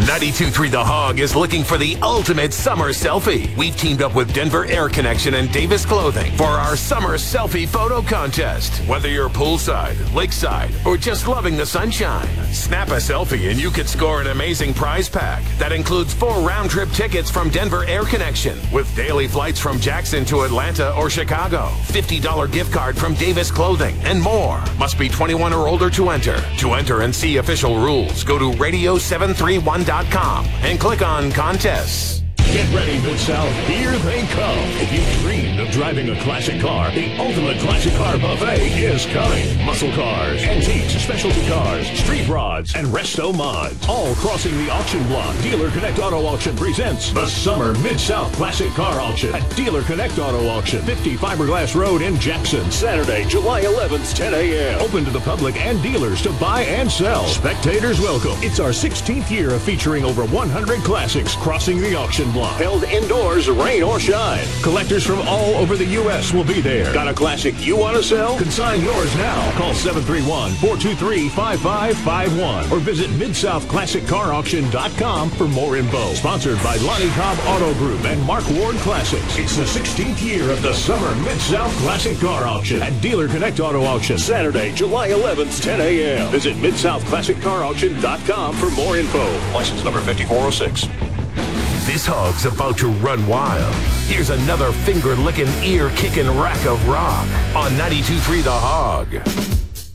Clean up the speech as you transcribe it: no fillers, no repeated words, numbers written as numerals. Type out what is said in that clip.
92.3 The Hog is looking for the ultimate summer selfie. We've teamed up with Denver Air Connection and Davis Clothing for our summer selfie photo contest. Whether you're poolside, lakeside, or just loving the sunshine, snap a selfie and you could score an amazing prize pack that includes 4 round-trip tickets from Denver Air Connection with daily flights from Jackson to Atlanta or Chicago, $50 gift card from Davis Clothing, and more. Must be 21 or older to enter. To enter and see official rules, go to radio731.com and click on contests. Get ready, Mid-South. Here they come. If you've dreamed of driving a classic car, the ultimate classic car buffet is coming. Muscle cars, antiques, specialty cars, street rods, and resto mods. All crossing the auction block. Dealer Connect Auto Auction presents the Summer Mid-South Classic Car Auction at Dealer Connect Auto Auction, 50 Fiberglass Road in Jackson. Saturday, July 11th, 10 a.m. Open to the public and dealers to buy and sell. Spectators welcome. It's our 16th year of featuring over 100 classics crossing the auction block. Held indoors, rain or shine. Collectors from all over the U.S. will be there. Got a classic you want to sell? Consign yours now. Call 731-423-5551 or visit MidSouthClassicCarAuction.com for more info. Sponsored by Lonnie Cobb Auto Group and Mark Ward Classics. It's the 16th year of the Summer Mid-South Classic Car Auction at Dealer Connect Auto Auction. Saturday, July 11th, 10 a.m. Visit MidSouthClassicCarAuction.com for more info. License number 5406. This hog's about to run wild. Here's another finger-licking, ear-kicking rack of rock on 92.3 The Hog.